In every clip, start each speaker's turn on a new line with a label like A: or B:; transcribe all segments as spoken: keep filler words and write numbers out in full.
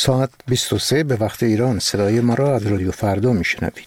A: ساعت بیست و سه به وقت ایران. صدای ما را از رادیو فردا میشنوید.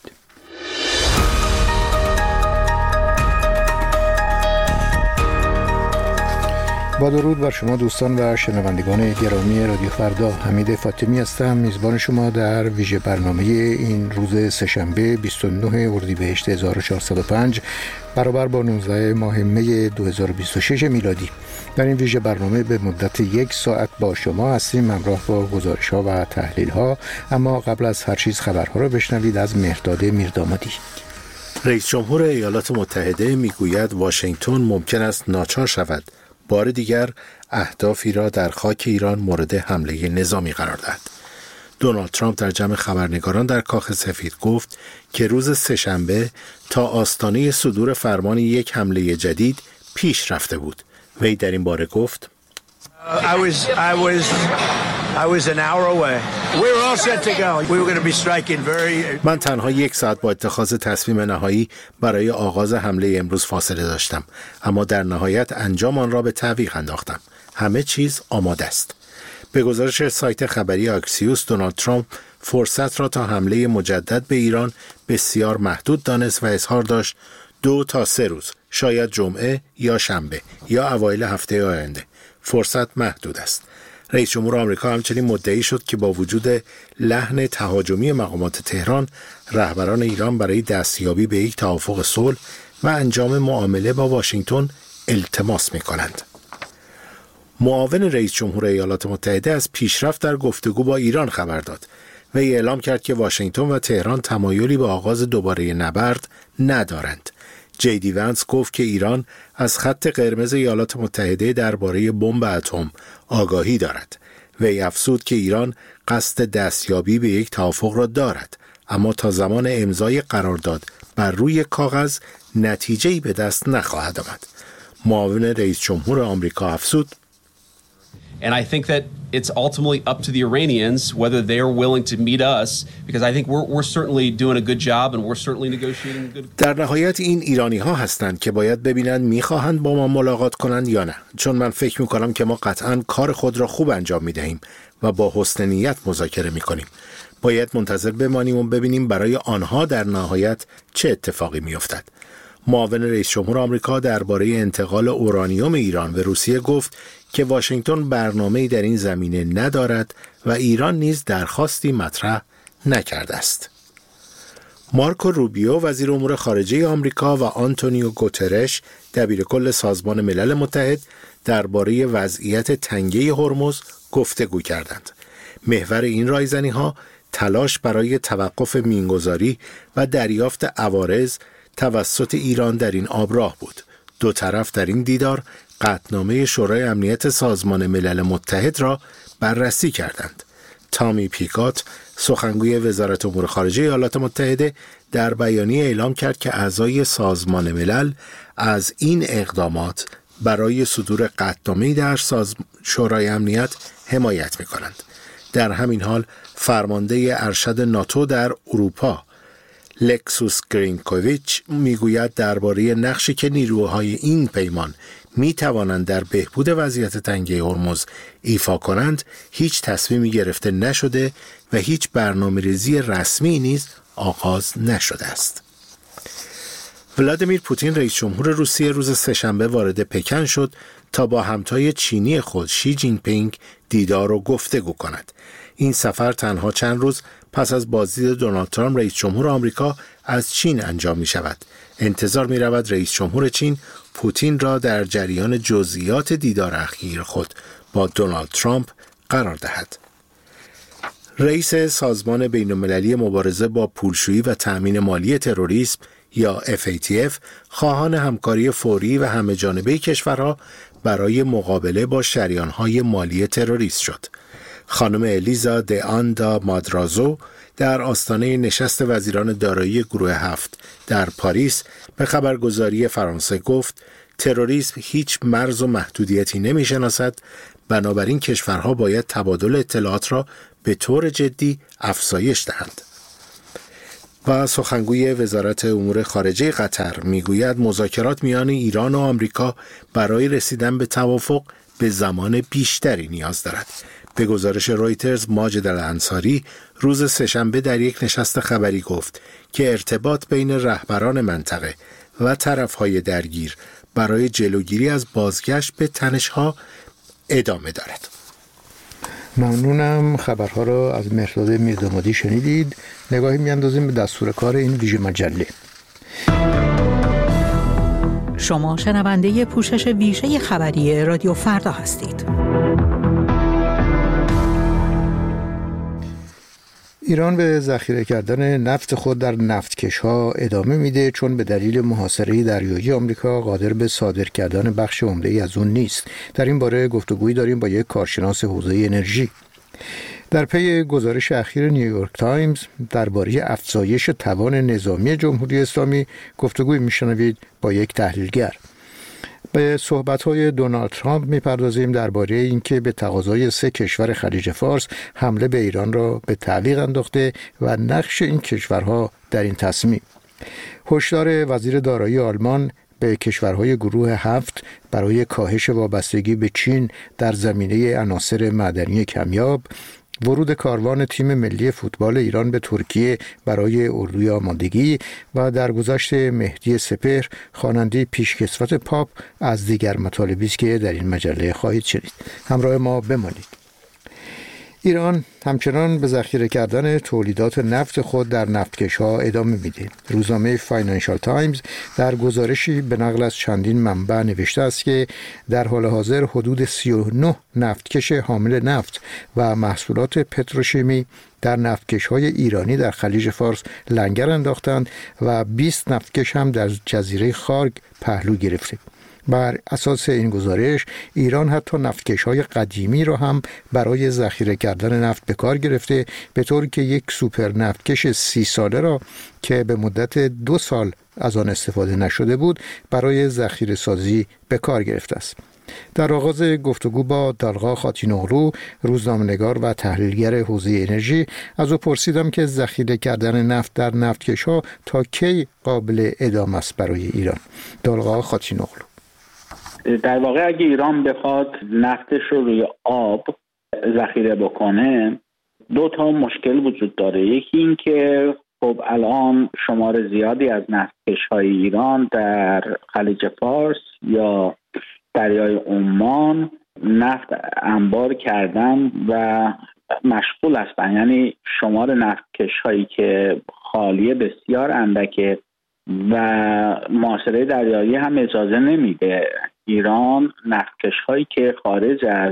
A: با درود بر شما دوستان و شنوندگان گرامی رادیو فردا، حمید فاطمی هستم، میزبان شما در ویژه برنامه این روز سه‌شنبه بیست و نه اردیبهشت هزار و چهارصد و پنج برابر با نوزده ماه می دو هزار و بیست و شش میلادی. در این ویژه برنامه به مدت یک ساعت با شما هستیم، همراه با گزارش‌ها و تحلیل‌ها. اما قبل از هر چیز خبرها را بشنوید از مهرداد میردامادی.
B: رئیس جمهور ایالات متحده میگوید واشنگتن ممکن است ناچار شود بار دیگر اهدافی را در خاک ایران مورد حمله نظامی قرار دهد. دونالد ترامپ در جمع خبرنگاران در کاخ سفید گفت که روز سه‌شنبه تا آستانه صدور فرمان یک حمله جدید پیش رفته بود. وی در این باره گفت
C: I was I was I was an hour away. We were all set to go. We were going to be striking very
B: من تنها یک ساعت با اتخاذ تصمیم نهایی برای آغاز حمله امروز فاصله داشتم، اما در نهایت انجام آن را به تعویق انداختم. همه چیز آماده است. به گزارش سایت خبری آکسیوس، دونالد ترامپ فرصت را تا حمله مجدد به ایران بسیار محدود دانست و اظهار داشت دو تا سه روز، شاید جمعه یا شنبه یا اوایل هفته آینده. فرصت محدود است. رئیس جمهور آمریکا همچنین مدعی شد که با وجود لحن تهاجمی مقامات تهران، رهبران ایران برای دستیابی به یک توافق صلح و انجام معامله با واشنگتن التماس می‌کنند. معاون رئیس جمهور ایالات متحده از پیشرفت در گفتگو با ایران خبر داد و اعلام کرد که واشنگتن و تهران تمایلی به آغاز دوباره نبرد ندارند. جی دی ونس گفت که ایران از خط قرمز ایالات متحده درباره بمب اتم آگاهی دارد. وی افزود که ایران قصد دستیابی به یک توافق را دارد، اما تا زمان امضای قرارداد بر روی کاغذ نتیجه‌ای به دست نخواهد آمد. معاون رئیس جمهور آمریکا افزود
D: And I think that it's ultimately up to the Iranians whether they're willing to meet us, because I think we're we're certainly doing a good job and we're certainly negotiating a good.
B: در نهایت این ایرانی ها هستند که باید ببینند میخواهند با ما ملاقات کنند یا نه، چون من فکر میکنم که ما قطعاً کار خود را خوب انجام میدهیم و با حسن نیت مذاکره میکنیم. باید منتظر بمانیم و ببینیم برای آنها در نهایت چه اتفاقی میافتد. معاون رئیس جمهور آمریکا درباره انتقال اورانیوم ایران به روسیه گفت که واشنگتن برنامه‌ای در این زمینه ندارد و ایران نیز درخواستی مطرح نکرده است. مارکو روبیو وزیر امور خارجه آمریکا و آنتونیو گوترش دبیرکل سازمان ملل متحد درباره وضعیت تنگه هرمز گفتگو کردند. محور این رایزنی‌ها تلاش برای توقف مینگذاری و دریافت عوارض توسط ایران در این آبراه بود. دو طرف در این دیدار قطعنامه شورای امنیت سازمان ملل متحد را بررسی کردند. تامی پیکات، سخنگوی وزارت امور خارجه ایالات متحده، در بیانیه اعلام کرد که اعضای سازمان ملل از این اقدامات برای صدور قطعنامه‌ای در ساز... شورای امنیت حمایت می‌کنند. در همین حال فرمانده ارشد ناتو در اروپا لکسوس گرینکوویچ میگوید درباره نقشی که نیروهای این پیمان می توانند در بهبود وضعیت تنگه هرمز ایفا کنند هیچ تصمیمی گرفته نشده و هیچ برنامه‌ریزی رسمی نیز آغاز نشده است. ولادیمیر پوتین رئیس جمهور روسیه روز سه‌شنبه وارد پکن شد تا با همتای چینی خود شی جین پینگ دیدار و گفتگو کند. این سفر تنها چند روز پس از بازدید دونالد ترامپ رئیس جمهور آمریکا از چین انجام می شود. انتظار می رود رئیس جمهور چین پوتین را در جریان جزئیات دیدار اخیر خود با دونالد ترامپ قرار دهد. رئیس سازمان بین‌المللی مبارزه با پولشویی و تأمین مالی تروریسم یا اف ای تی اف خواهان همکاری فوری و همه‌جانبه کشورها برای مقابله با شریان‌های مالی تروریست شد. خانم الیزا د آندا مادرازو در آستانه نشست وزیران دارایی گروه هفت در پاریس به خبرگزاری فرانسه گفت تروریسم هیچ مرز و محدودیتی نمی‌شناسد، بنابراین کشورها باید تبادل اطلاعات را به طور جدی افزایش دهند. و سخنگوی وزارت امور خارجه قطر میگوید مذاکرات میان ایران و آمریکا برای رسیدن به توافق به زمان بیشتری نیاز دارد. به گزارش رویترز، ماجد الانصاری روز سه‌شنبه در یک نشست خبری گفت که ارتباط بین رهبران منطقه و طرف‌های درگیر برای جلوگیری از بازگشت به تنش‌ها ادامه دارد.
A: ممنونم. خبرها را از مهرداد میردامادی شنیدید. نگاهی میاندازیم به دستور کار این ویژه مجله.
E: شما شنونده پوشش ویژه خبری رادیو فردا هستید.
A: ایران به ذخیره کردن نفت خود در نفتکش‌ها ادامه میده، چون به دلیل محاصره دریایی آمریکا قادر به صادر کردن بخش عمده‌ای از اون نیست. در این باره گفتگویی داریم با یک کارشناس حوزه انرژی. در پی گزارش اخیر نیویورک تایمز درباره افزایش توان نظامی جمهوری اسلامی گفتگوی میشنوید با یک تحلیلگر. به صحبت‌های دونالد ترامپ می‌پردازیم درباره اینکه به تقاضای سه کشور خلیج فارس حمله به ایران را به تعویق انداخته و نقش این کشورها در این تصمیم. هشدار وزیر دارایی آلمان به کشورهای گروه هفت برای کاهش وابستگی به چین در زمینه عناصر معدنی کمیاب. ورود کاروان تیم ملی فوتبال ایران به ترکیه برای اردوی آمادگی و درگذشت مهدی سپهر خواننده پیشکسوت پاپ از دیگر مطالبی است که در این مجله خواهید شنید. همراه ما بمانید. ایران همچنان به ذخیره کردن تولیدات نفت خود در نفتکش‌ها ادامه میده. روزنامه فاینانشال تایمز در گزارشی به نقل از چندین منبع نوشته است که در حال حاضر حدود سی و نه نفتکش حامل نفت و محصولات پتروشیمی در نفتکش‌های ایرانی در خلیج فارس لنگر انداختند و بیست نفتکش هم در جزیره خارگ پهلو گرفته. بر اساس این گزارش ایران حتی نفتکش‌های قدیمی را هم برای ذخیره کردن نفت به کار گرفته، به طوری که یک سوپر نفتکش سی ساله را که به مدت دو سال از آن استفاده نشده بود برای ذخیره سازی به کار گرفته است. در آغاز گفتگو با دالغا خاتینوغلو، روزنامه‌نگار و تحلیلگر حوزه انرژی، از او پرسیدم که ذخیره کردن نفت در نفتکش‌ها تا کی قابل ادامه است برای ایران. دالغا خاتینوغلو:
F: در واقع اگه ایران بخواد نفتش رو روی آب ذخیره بکنه، دو تا مشکل وجود داره. یکی این که خب الان شمار زیادی از نفتکش‌های ایران در خلیج فارس یا دریای عمان نفت انبار کردن و مشغول هستن، یعنی شمار نفتکش‌هایی که خالی بسیار اندکه و محاصره دریایی هم اجازه نمیده ایران نفتکش‌هایی که خارج از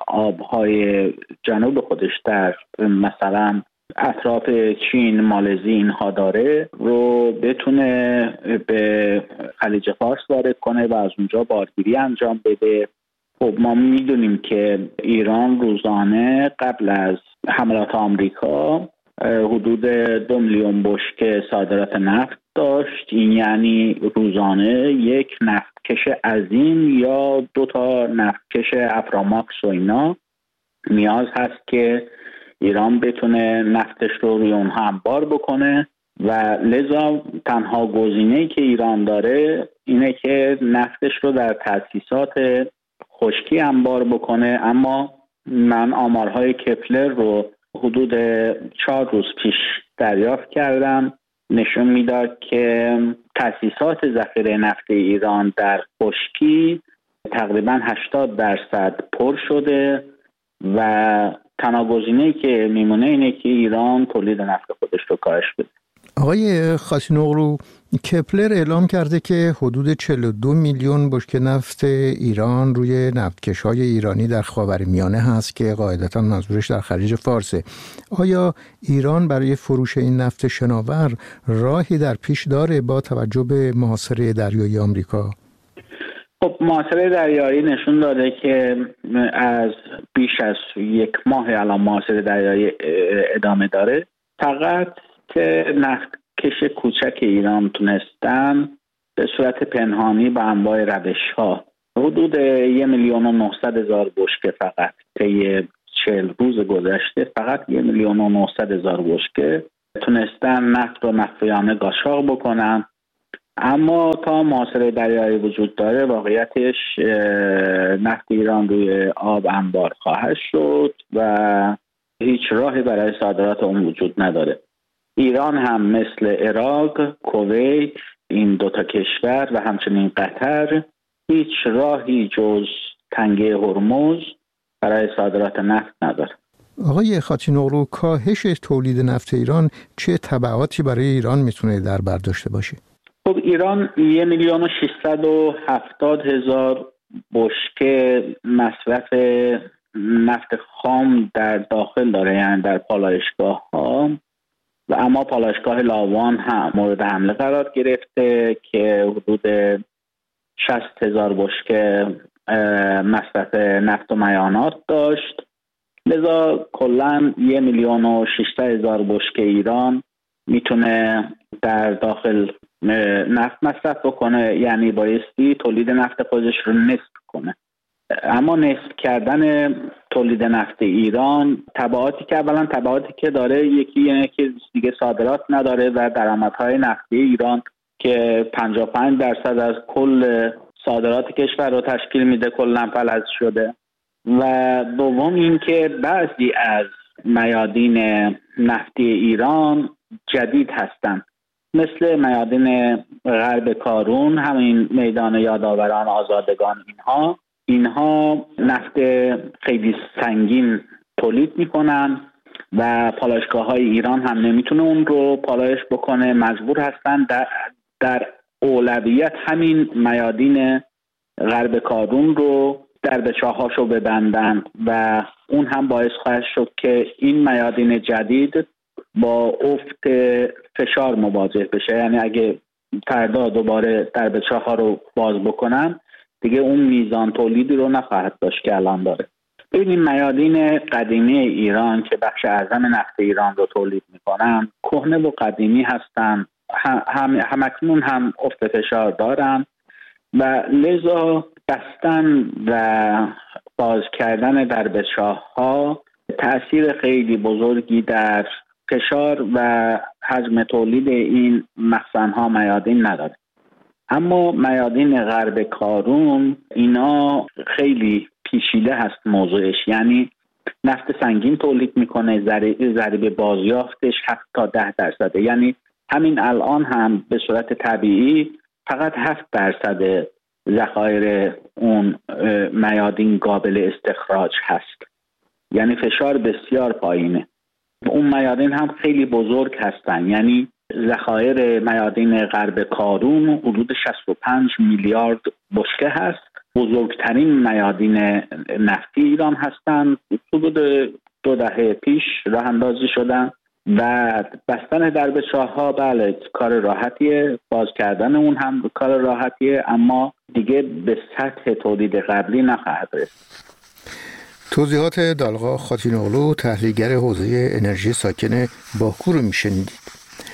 F: آبهای جنوب خودش در مثلا اطراف چین، مالزی اینها داره رو بتونه به خلیج فارس وارد کنه و از اونجا بارگیری انجام بده. خب ما میدونیم که ایران روزانه قبل از حملات آمریکا حدود دو میلیون بشکه صادرات نفت داشت. این یعنی روزانه یک نفتکش عظیم یا دو تا نفتکش افراماکس و اینا نیاز هست که ایران بتونه نفتش رو روی اونها انبار بکنه و لذا تنها گزینه‌ای که ایران داره اینه که نفتش رو در تأسیسات خشکی انبار بکنه. اما من آمارهای کپلر رو حدود چهار روز پیش دریافت کردم، نشون میداد که تأسیسات ذخیره نفت ایران در خشکی تقریبا هشتاد درصد پر شده و تنها گزینه‌ای که میمونه اینه که ایران تولید نفت خودش رو کاهش بده.
A: آقای خاتینوغلو، کپلر اعلام کرده که حدود چهل و دو میلیون بشکه نفت ایران روی نفتکش‌های ایرانی در خاورمیانه هست که قاعدتاً منظورش در خلیج فارسه. آیا ایران برای فروش این نفت شناور راهی در پیش داره با توجه به محاصره دریایی آمریکا؟
F: خب محاصره دریایی نشون داده که از بیش از یک ماه الان محاصره دریایی ادامه داره. فقط نفتکش کوچک ایران تونستن به صورت پنهانی با انواع روش‌ها حدود یک میلیون و نهصد هزار بشکه فقط طی چهل روز گذشته فقط یک میلیون و نهصد هزار بشکه تونستن نفت رو مخفیانه قاچاق بکنن اما تا محاصره دریایی وجود داره واقعیتش نفت ایران روی آب انبار خواهد شد و هیچ راهی برای صادرات اون وجود نداره. ایران هم مثل عراق، کویت، این دوتا کشور و همچنین قطر هیچ راهی جز تنگه هرمز برای صادرات نفت نداره.
A: آقای خاتین‌اغلو، کاهش تولید نفت ایران چه تبعاتی برای ایران میتونه در بر داشته باشه؟
F: خب ایران یک میلیون و ششصد و هفتاد هزار بشکه مصرف نفت خام در داخل داره، یعنی در پالایشگاه ها، و اما پالایشگاه لاوان هم مورد حمله قرار گرفته که حدود شصت هزار بشکه مصرف نفت و مایعات داشت. لذا کلاً یک میلیون و ششصد هزار بشکه ایران میتونه در داخل نفت مصرف بکنه، یعنی بایستی تولید نفت خودش رو نصف کنه. اما نصف کردن تولید نفت ایران تبعاتی که اولا تبعاتی که داره یکی یعنی که دیگه صادرات نداره و درآمدهای نفتی ایران که پنجاه و پنج درصد از کل صادرات کشور رو تشکیل میده کلاً فلج شده. و دوم این که بعضی از میادین نفتی ایران جدید هستند، مثل میادین غرب کارون، همین میدان یادآوران، آزادگان، اینها اینها نفت خیلی سنگین تولید میکنن و پالایشگاه های ایران هم نمیتونه اون رو پالایش بکنه، مجبور هستن در, در اولویت همین میادین غرب کارون رو در بچه‌هاشو ببندن و اون هم باعث خواهد شد که این میادین جدید با افت فشار مواجه بشه. یعنی اگه فردا دوباره در بچه‌ها رو باز بکنن دیگه اون میزان تولیدی رو نخواهد داشت که الان داره. ببینیم میادین قدیمی ایران که بخش اعظم نفت ایران رو تولید میکنن کهنه و قدیمی هستن، هم همکنون هم افت فشار دارن و لذا بستن و باز کردن در بچه‌ها تأثیر خیلی بزرگی در فشار و حجم تولید این مخزن‌ها میادین نداره. اما میادین غرب کارون اینا خیلی پیچیده هست موضوعش، یعنی نفت سنگین تولید میکنه، ضریب بازیافتش هفت تا ده درصده، یعنی همین الان هم به صورت طبیعی فقط هفت درصد ذخایر اون میادین قابل استخراج هست، یعنی فشار بسیار پایینه. اون میادین هم خیلی بزرگ هستن، یعنی ذخایر میادین غرب کارون حدود شصت و پنج میلیارد بشکه هست، بزرگترین میادین نفتی ایران هستند. حدود دو دهه پیش راه اندازی شدن و بستن دربچه‌ها بله کار راحتیه، باز کردن اون هم کار راحتیه، اما دیگه به سطح تولید قبلی نخواهد رسید.
A: توضیحات دالغا خاتین‌اغلو، تحلیلگر حوزه انرژی ساکن باکو رو میشنیدید.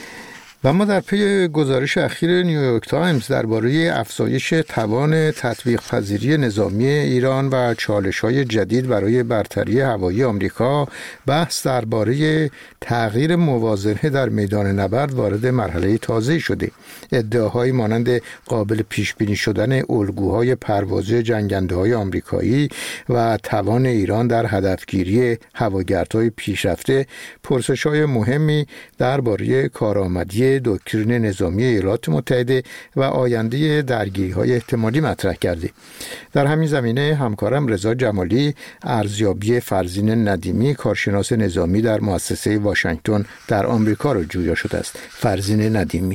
A: و ما در پی گزارش اخیر نیویورک تایمز درباره افزایش توان تطبیق پذیری نظامی ایران و چالش‌های جدید برای برتری هوایی آمریکا، بحث درباره تغییر موازنه در میدان نبرد وارد مرحله تازه‌ای شده. ادعاهایی مانند قابل پیش بینی شدن الگوهای پروازی جنگنده‌های آمریکایی و توان ایران در هدفگیری هواگردهای پیشرفته، پرسش‌های مهمی درباره کارآمدی دکترین نظامی ایالات متحده و آینده درگیری‌های احتمالی مطرح کرده. در همین زمینه همکارم رضا جمالی ارزیابی فرزین ندیمی، کارشناس نظامی در مؤسسه واشنگتن در آمریکا را جویا شده است. فرزین ندیمی: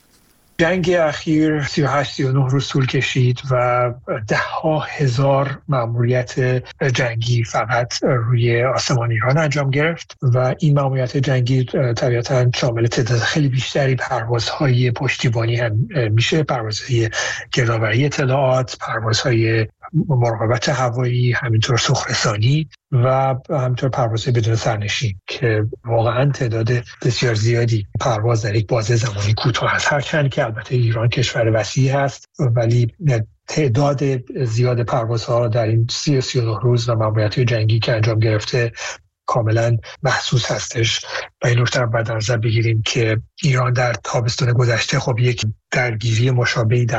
G: جنگ اخیر سی و هشت سی و نه روز طول کشید و ده ها هزار مأموریت جنگی فقط روی آسمان ایران انجام گرفت و این مأموریت جنگی طبیعتاً شامل تعداد خیلی بیشتری پروازهای پشتیبانی هم میشه، پروازهای گردآوری اطلاعات، پروازهای مراقبت هوایی، همینطور سوخرسانی و همینطور پروازهای بدون سرنشین که واقعا تعداد بسیار زیادی پرواز در یک بازه زمانی کوتاه است. هرچند که البته ایران کشور وسیعی هست ولی تعداد زیاد پروازها در این سی و سی و نه روز و مأموریت جنگی که انجام گرفته کاملا محسوس هستش و این نکته رو باید در نظر بگیریم که ایران در تابستان گذشته خب یک درگیری مشابهی در